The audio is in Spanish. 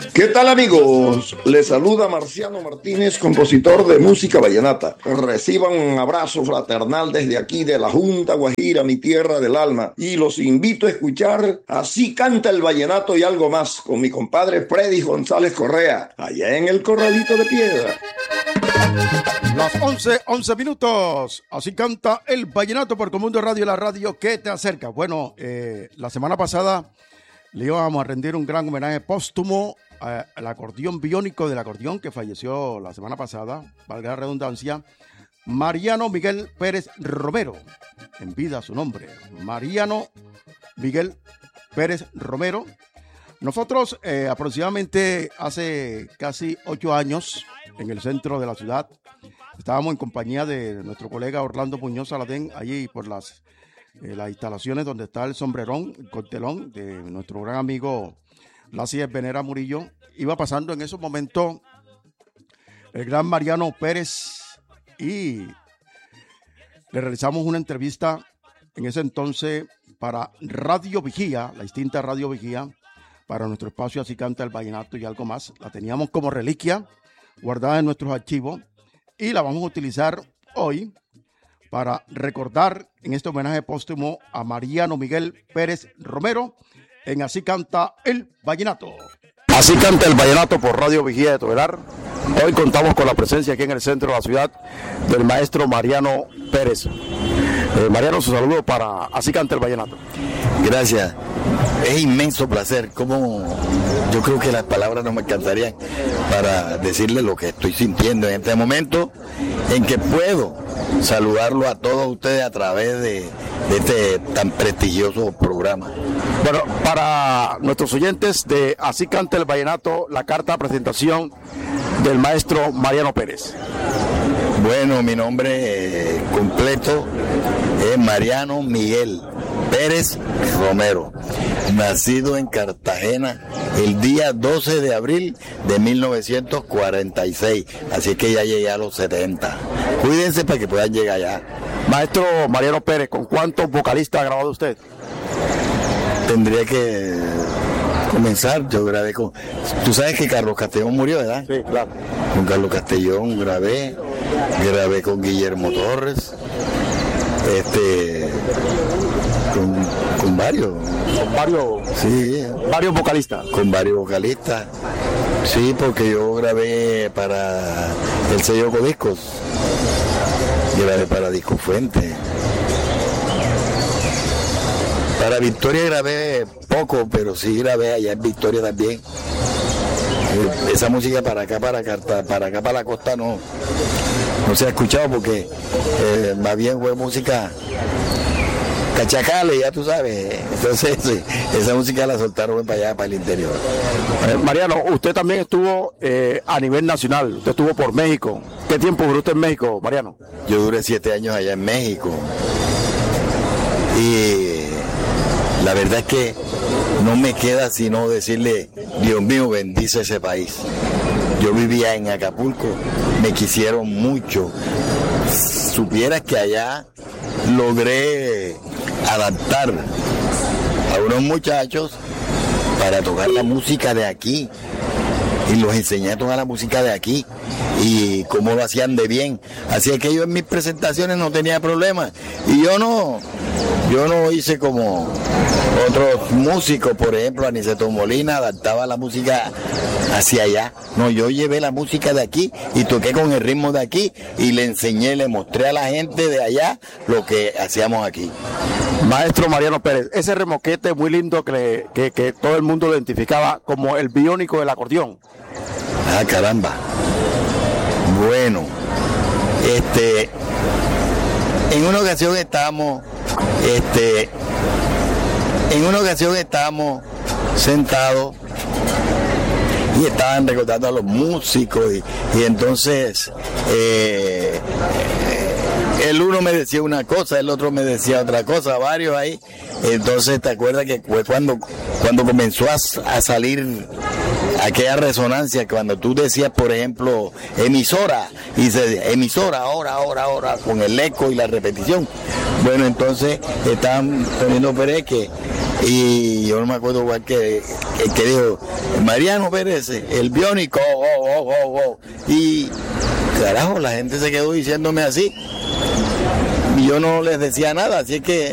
¿Qué tal, amigos? Les saluda Marciano Martínez, compositor de música vallenata. Reciban un abrazo fraternal desde aquí de la Junta Guajira, mi tierra del alma, y los invito a escuchar Así canta el vallenato y algo más con mi compadre Freddy González Correa, allá en el Corralito de Piedra. Las 11 minutos. Así canta el vallenato por Comundo Radio, la radio que te acerca. Bueno, la semana pasada le íbamos a rendir un gran homenaje póstumo al acordeón biónico del acordeón que falleció la semana pasada, valga la redundancia, Mariano Miguel Pérez Romero. En vida su nombre, Mariano Miguel Pérez Romero. Nosotros aproximadamente hace casi 8 años en el centro de la ciudad estábamos en compañía de nuestro colega Orlando Muñoz Saladén, allí por las instalaciones donde está el sombrerón, el cortelón de nuestro gran amigo Laci Venera Murillo. Iba pasando en esos momentos el gran Mariano Pérez y le realizamos una entrevista en ese entonces para Radio Vigía, la extinta Radio Vigía, para nuestro espacio Así canta el vallenato y algo más. La teníamos como reliquia guardada en nuestros archivos y la vamos a utilizar hoy para recordar en este homenaje póstumo a Mariano Miguel Pérez Romero en Así canta el vallenato. Así canta el vallenato por Radio Vigía de Tobelar. Hoy contamos con la presencia aquí en el centro de la ciudad del maestro Mariano Pérez. Mariano, su saludo para Así canta el vallenato. Gracias. Es inmenso placer. Como yo creo que las palabras no me alcanzarían para decirle lo que estoy sintiendo en este momento en que puedo saludarlo a todos ustedes a través de este tan prestigioso programa. Bueno, para nuestros oyentes de Así canta el vallenato, la carta de presentación del maestro Mariano Pérez. Bueno, mi nombre completo es Mariano Miguel Pérez Romero, nacido en Cartagena el día 12 de abril de 1946, así que ya llegué a los 70. Cuídense para que puedan llegar allá. Maestro Mariano Pérez, ¿con cuántos vocalistas ha grabado usted? Tendría que comenzar, yo grabé con... Tú sabes que Carlos Castellón murió, ¿verdad? Sí, claro. Con Carlos Castellón grabé con Guillermo Torres, con varios. Sí. Varios vocalistas. Con varios vocalistas. Sí, porque yo grabé para el sello Codiscos. Grabé para Disco Fuente. Para Victoria grabé poco, pero sí grabé allá en Victoria también. Esa música para acá, para la costa no se ha escuchado porque más bien fue música cachacales, ya tú sabes. Entonces esa música la soltaron para allá, para el interior. Mariano, usted también estuvo a nivel nacional, usted estuvo por México. ¿Qué tiempo duró usted en México, Mariano? Yo duré 7 años allá en México. Y la verdad es que no me queda sino decirle, Dios mío, bendice ese país. Yo vivía en Acapulco, me quisieron mucho. Supieras que allá logré adaptar a unos muchachos para tocar la música de aquí. Y los enseñé a tocar la música de aquí y cómo lo hacían de bien. Así que yo en mis presentaciones no tenía problemas. Y yo no hice como otros músicos, por ejemplo, Aniceto Molina adaptaba la música hacia allá. No, yo llevé la música de aquí y toqué con el ritmo de aquí y le enseñé, le mostré a la gente de allá lo que hacíamos aquí. Maestro Mariano Pérez, ese remoquete muy lindo que todo el mundo lo identificaba como el biónico del acordeón. Ah, caramba. Bueno, en una ocasión estábamos sentados y estaban recordando a los músicos y entonces el uno me decía una cosa, el otro me decía otra cosa, varios ahí. Entonces, ¿te acuerdas que fue cuando comenzó a salir aquella resonancia, cuando tú decías, por ejemplo, emisora, y se decía, emisora, ahora, con el eco y la repetición? Bueno, entonces estaban poniendo Pérez que Y yo no me acuerdo cuál que dijo, Mariano Pérez, el biónico, y carajo, la gente se quedó diciéndome así. Y yo no les decía nada, así es que